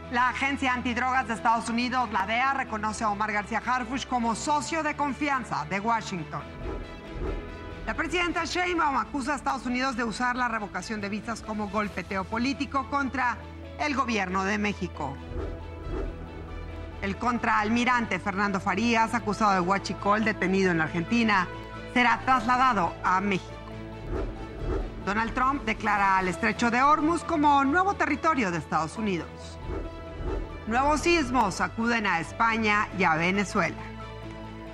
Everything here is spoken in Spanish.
La Agencia Antidrogas de Estados Unidos, la DEA, reconoce a Omar García Harfuch como socio de confianza de Washington. La presidenta Sheinbaum acusa a Estados Unidos de usar la revocación de visas como golpeteo político contra el gobierno de México. El contraalmirante Fernando Farías, acusado de huachicol, detenido en la Argentina, será trasladado a México. Donald Trump declara al Estrecho de Hormuz como nuevo territorio de Estados Unidos. Nuevos sismos sacuden a España y a Venezuela.